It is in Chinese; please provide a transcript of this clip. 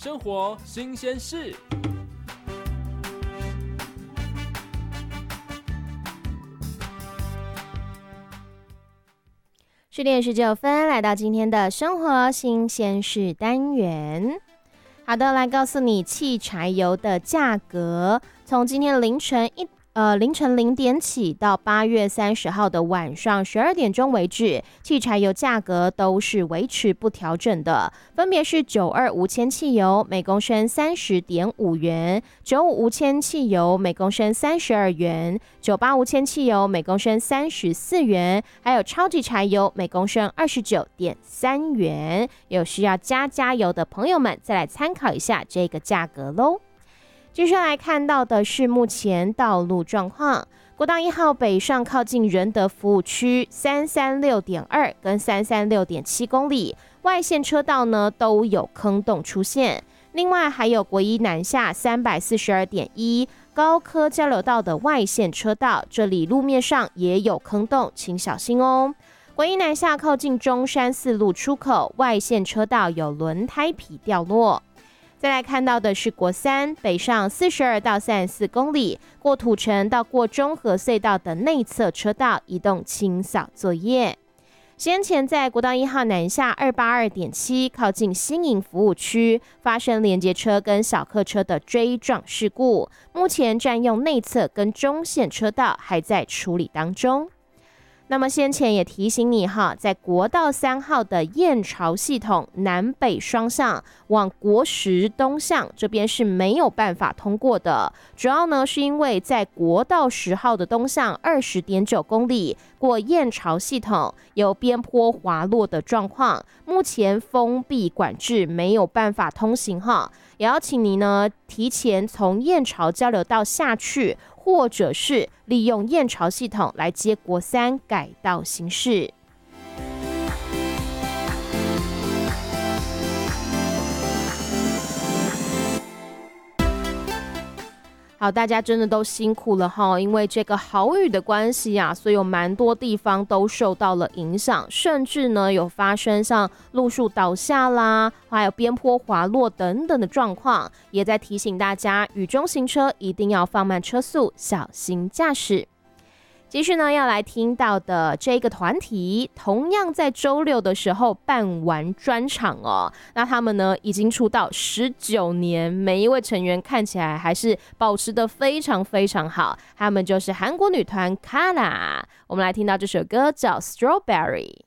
生活新鲜事。 10:19，来到今天的生活新鲜事单元。好的，来告诉你汽柴油的价格，从今天凌晨0点起到8月30号的晚上12点钟为止，汽柴油价格都是维持不调整的，分别是92无铅汽油每公升30.5元，95无铅汽油每公升32元，98无铅汽油每公升34元，还有超级柴油每公升29.3元。有需要加油的朋友们，再来参考一下这个价格咯。接下来看到的是目前道路状况，国道1号北上靠近仁德服务区336.2跟336.7公里，外线车道呢都有坑洞出现。另外还有国一南下342.1高科交流道的外线车道，这里路面上也有坑洞，请小心哦。国一南下靠近中山4路出口，外线车道有轮胎皮掉落。再来看到的是国3北上42到34公里，过土城到过中和隧道的内侧车道移动清扫作业。先前在国道1号南下282.7靠近新营服务区发生连接车跟小客车的追撞事故，目前占用内侧跟中线车道还在处理当中。那么先前也提醒你哈，在国道3号的燕巢系统南北双向往国10东向这边是没有办法通过的，主要呢是因为在国道10号的东向20.9公里过燕巢系统有边坡滑落的状况，目前封闭管制，没有办法通行哈，也要请你呢提前从燕巢交流道下去，或者是利用燕巢系统来接国3改道行驶。好，大家真的都辛苦了哈，因为这个豪雨的关系啊，所以有蛮多地方都受到了影响，甚至呢有发生像路树倒下啦，还有边坡滑落等等的状况，也在提醒大家，雨中行车一定要放慢车速，小心驾驶。继续呢，要来听到的这个团体，同样在周六的时候办完专场哦。那他们呢，已经出道19年，每一位成员看起来还是保持得非常非常好。他们就是韩国女团 KARA。我们来听到这首歌叫《Strawberry》。